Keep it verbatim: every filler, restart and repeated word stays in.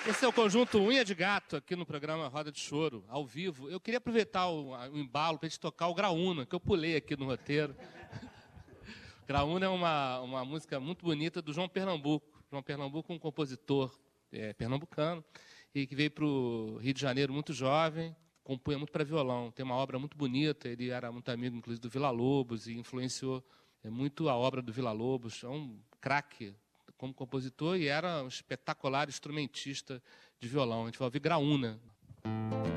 Esse é o conjunto Unha de Gato, aqui no programa Roda de Choro, ao vivo. Eu queria aproveitar o, o embalo para a gente tocar o Graúna, que eu pulei aqui no roteiro. Graúna é uma, uma música muito bonita do João Pernambuco. João Pernambuco é um compositor é, pernambucano, e que veio para o Rio de Janeiro muito jovem, compunha muito para violão. Tem uma obra muito bonita, ele era muito amigo, inclusive, do Villa-Lobos, e influenciou é, muito a obra do Villa-Lobos. É um craque como compositor e era um espetacular instrumentista de violão. A gente vai ouvir Graúna.